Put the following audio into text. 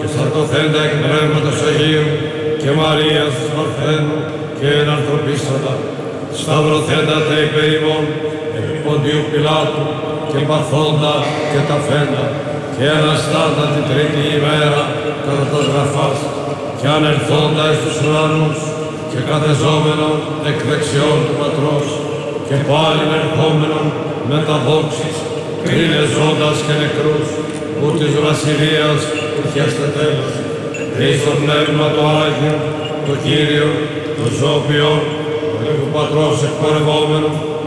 και σαρκωθέντα εκ Πνεύματος Αγίου και Μαρίας της Παρθένου και εναρθρωπίσαντα, σταυρωθέντα τα υπέρ ημών επί Ποντίου Πιλάτου και παθόντα και ταφέντα και αναστάντα την τρίτη ημέρα κατά τας γραφάς και ανερθόντα εις τους ουρανούς και κατεζόμενον εκ δεξιών του Πατρός και πάλιν ερχόμενον με τα δόξης κρίνε ζώντας και νεκρούς που της βασιλείας ήρχεστε τέλος. Εις το Πνεύμα το Άγιο, το Κύριο, το Ζώπιο, το Πατρός εκπορευόμενο